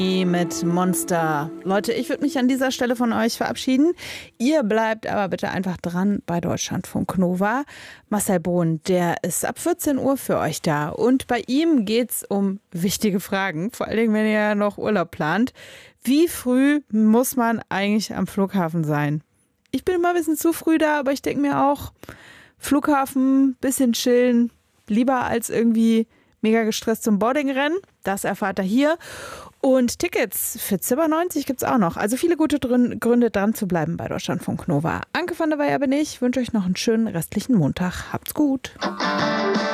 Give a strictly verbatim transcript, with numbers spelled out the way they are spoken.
Mit Monster. Leute, ich würde mich an dieser Stelle von euch verabschieden. Ihr bleibt aber bitte einfach dran bei Deutschlandfunk Nova. Marcel Bohn, der ist ab vierzehn Uhr für euch da. Und bei ihm geht's um wichtige Fragen, vor allen Dingen, wenn ihr noch Urlaub plant. Wie früh muss man eigentlich am Flughafen sein? Ich bin immer ein bisschen zu früh da, aber ich denke mir auch, Flughafen, bisschen chillen, lieber als irgendwie mega gestresst zum Boardingrennen. Das erfahrt ihr hier. Und Tickets für Zimmer neunzig gibt es auch noch. Also viele gute Gründe, dran zu bleiben bei Deutschlandfunk Nova. Anke van der Weyer bin ich. Wünsche euch noch einen schönen restlichen Montag. Habt's gut.